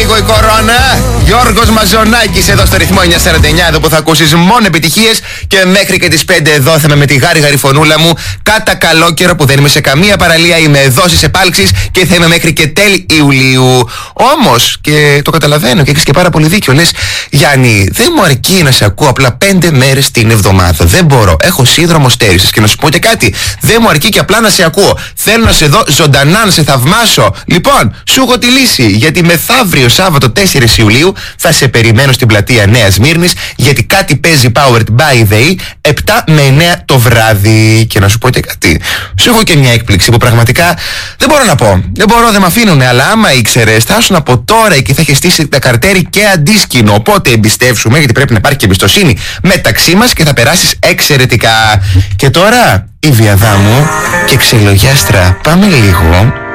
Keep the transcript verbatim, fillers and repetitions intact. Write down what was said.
λίγο η κορώνα. Γιώργος Μαζονάκης εδώ στο ρυθμό εννιακόσια σαράντα εννιά, εδώ που θα ακούσεις μόνο επιτυχίες. Και μέχρι και τις πέντε εδώ θα είμαι με τη γάρι γάρι φωνούλα μου. Κατά καλό καιρό που δεν είμαι σε καμία παραλία, είμαι εδώ στις επάλξεις και θα είμαι μέχρι και τέλη Ιουλίου. Όμως, και το καταλαβαίνω και έχεις και πάρα πολύ δίκιο, λες Γιάννη, δεν μου αρκεί να σε ακούω απλά πέντε μέρες την εβδομάδα. Δεν μπορώ. Έχω σύνδρομο στέρησης. Και να σου πω και κάτι, δεν μου αρκεί και απλά να σε ακούω. Θέλω να σε δω ζωντανά, να σε θαυμάσω. Λοιπόν, σου έχω τη λύση. Γιατί μεθαύριο Σάββατο τέσσερις Ιουλίου θα σε περιμένω στην πλατεία Νέας Σμύρνης. Γιατί κάτι παίζει Powered by the E επτά με εννέα το βράδυ. Και να σου πω και κάτι, σου έχω και μια έκπληξη που πραγματικά δεν μπορώ να πω. Δεν μπορώ, δεν με αφήνουνε. Αλλά άμα ήξερες, θα ήσουν από τώρα και θα έχει στήσει τα καρτέρι και αντίσκηνο. Οπότε εμπιστεύσουμε, γιατί πρέπει να υπάρχει και εμπιστοσύνη μεταξύ μας και θα περάσεις εξαιρετικά. Και τώρα η Βιαδά μου και Ξελογιάστρα. Πάμε λίγο.